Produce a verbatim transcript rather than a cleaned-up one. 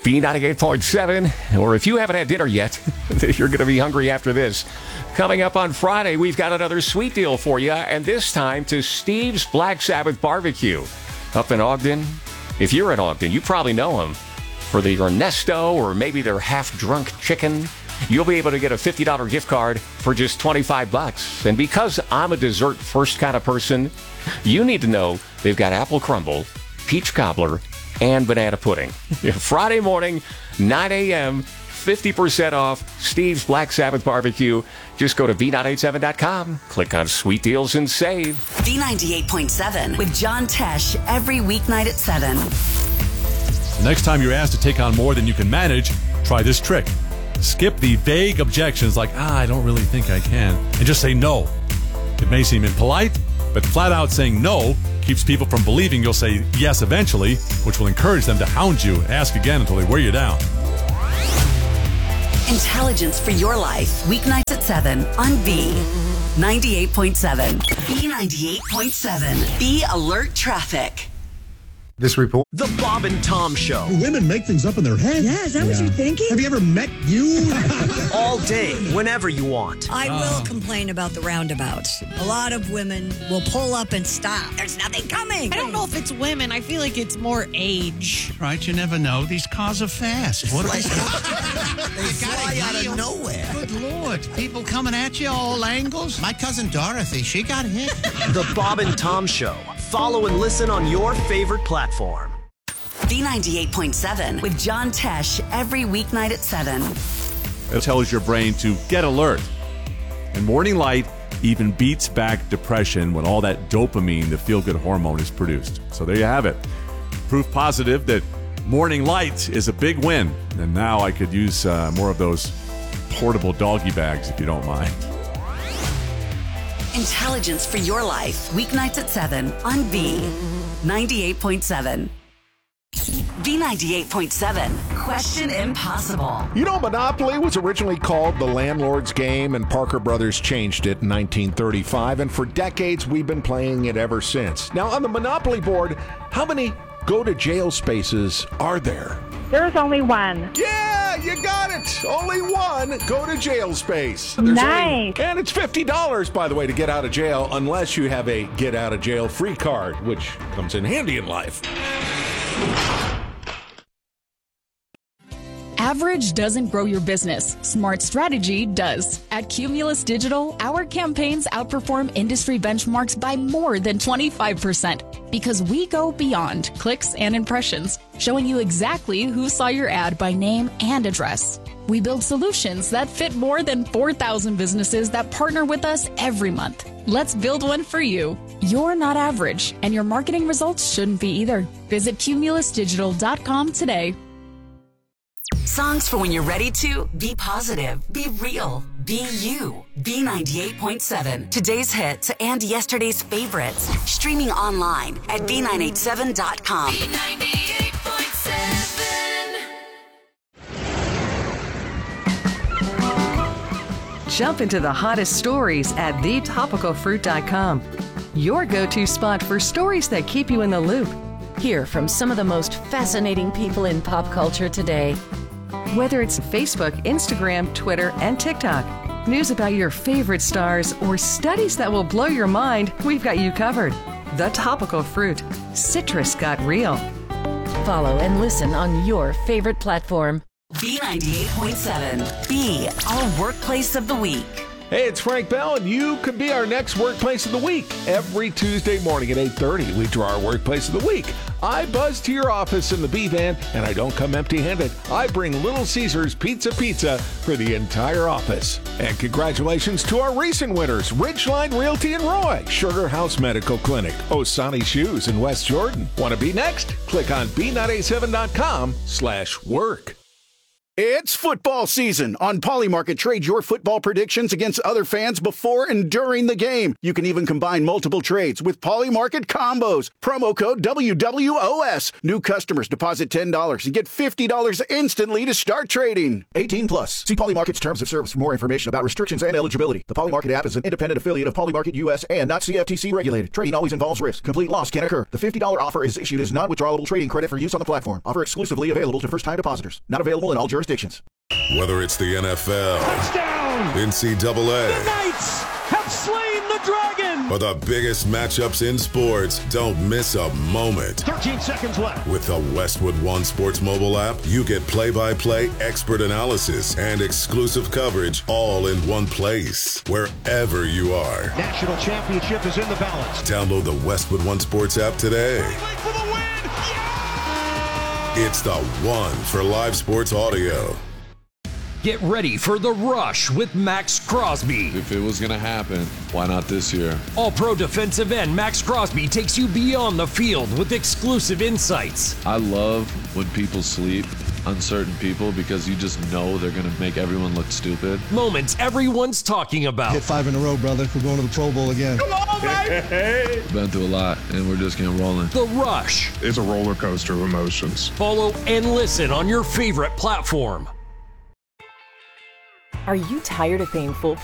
B ninety-eight point seven, or if you haven't had dinner yet, you're going to be hungry after this. Coming up on Friday, we've got another sweet deal for you, and this time to Steve's Black Sabbath Barbecue. Up in Ogden, if you're in Ogden, you probably know them for the Ernesto or maybe their half-drunk chicken. You'll be able to get a fifty dollars gift card for just twenty-five bucks. And because I'm a dessert-first kind of person, you need to know they've got apple crumble, peach cobbler, and banana pudding. Friday morning, nine a.m., fifty percent off Steve's Black Sabbath Barbecue. Just go to B nine eight seven dot com, click on Sweet Deals, and save. B ninety-eight point seven with John Tesh every weeknight at seven. The next time you're asked to take on more than you can manage, try this trick. Skip the vague objections like, ah, I don't really think I can, and just say no. It may seem impolite, but flat out saying no keeps people from believing you'll say yes eventually, which will encourage them to hound you and ask again until they wear you down. Intelligence for your life, weeknights at seven on B ninety-eight point seven. B ninety-eight point seven. Be alert traffic. This report. The Bob and Tom Show. Women make things up in their head. Yeah, is that yeah. what you're thinking? Have you ever met you? All day, whenever you want. I uh. will complain about the roundabouts. A lot of women will pull up and stop. There's nothing coming. I don't know if it's women. I feel like it's more age. Right, you never know. These cars are fast. What like, they fly out of nowhere. Good Lord. People coming at you all angles. My cousin Dorothy, she got hit. The Bob and Tom Show. Follow and listen on your favorite platform. B ninety-eight point seven with John Tesh every weeknight at seven. It tells your brain to get alert. And morning light even beats back depression when all that dopamine, the feel-good hormone, is produced. So there you have it. Proof positive that morning light is a big win. And now I could use uh, more of those portable doggy bags if you don't mind. Intelligence for your life, weeknights at seven on B ninety-eight point seven. B ninety-eight point seven, Question Impossible. You know, Monopoly was originally called the Landlord's Game, and Parker Brothers changed it in nineteen thirty-five, and for decades we've been playing it ever since. Now, on the Monopoly board, how many go-to-jail spaces are there? There's only one. Yeah, you got it. Only one go-to-jail space. There's nice. Only, and it's fifty dollars, by the way, to get out of jail, unless you have a get-out-of-jail-free card, which comes in handy in life. Average doesn't grow your business. Smart strategy does. At Cumulus Digital, our campaigns outperform industry benchmarks by more than twenty-five percent because we go beyond clicks and impressions, showing you exactly who saw your ad by name and address. We build solutions that fit more than four thousand businesses that partner with us every month. Let's build one for you. You're not average, and your marketing results shouldn't be either. Visit cumulus digital dot com today. Songs for when you're ready to be positive, be real, be you. B ninety-eight point seven. Today's hits and yesterday's favorites. Streaming online at B nine eight seven dot com. B ninety-eight point seven. Jump into the hottest stories at the topical fruit dot com. Your go-to spot for stories that keep you in the loop. Hear from some of the most fascinating people in pop culture today. Whether it's Facebook, Instagram, Twitter, and TikTok, news about your favorite stars, or studies that will blow your mind, we've got you covered. The Topical Fruit. Citrus got real. Follow and listen on your favorite platform. B ninety-eight point seven. Be our workplace of the week. Hey, it's Frank Bell, and you could be our next Workplace of the Week. Every Tuesday morning at eight thirty, we draw our Workplace of the Week. I buzz to your office in the B-Van, and I don't come empty-handed. I bring Little Caesars Pizza Pizza for the entire office. And congratulations to our recent winners, Ridgeline Realty in Roy, Sugar House Medical Clinic, Osani Shoes in West Jordan. Want to be next? Click on B nine eight seven dot com slash work. It's football season. On Polymarket, trade your football predictions against other fans before and during the game. You can even combine multiple trades with Polymarket combos. Promo code W W O S. New customers deposit ten dollars and get fifty dollars instantly to start trading. eighteen plus. See Polymarket's terms of service for more information about restrictions and eligibility. The Polymarket app is an independent affiliate of Polymarket U S and not C F T C regulated. Trading always involves risk. Complete loss can occur. The fifty dollars offer is issued as non-withdrawable trading credit for use on the platform. Offer exclusively available to first-time depositors. Not available in all jurisdictions. Whether it's the N F L, touchdown, N C double A, the Knights have slain the dragon, or the biggest matchups in sports, don't miss a moment. thirteen seconds left. With the Westwood One Sports mobile app, you get play-by-play expert analysis and exclusive coverage all in one place, wherever you are. National championship is in the balance. Download the Westwood One Sports app today. For the win! It's the one for live sports audio. Get ready for The Rush with Max Crosby. If it was going to happen, why not this year? All-pro defensive end Max Crosby takes you beyond the field with exclusive insights. I love when people sleep, uncertain people, because you just know they're going to make everyone look stupid. Moments everyone's talking about. Hit five in a row, brother. We're going to the Pro Bowl again. Come on, baby! Been through a lot, and we're just getting rolling. The Rush. It's a roller coaster of emotions. Follow and listen on your favorite platform. Are you tired of paying full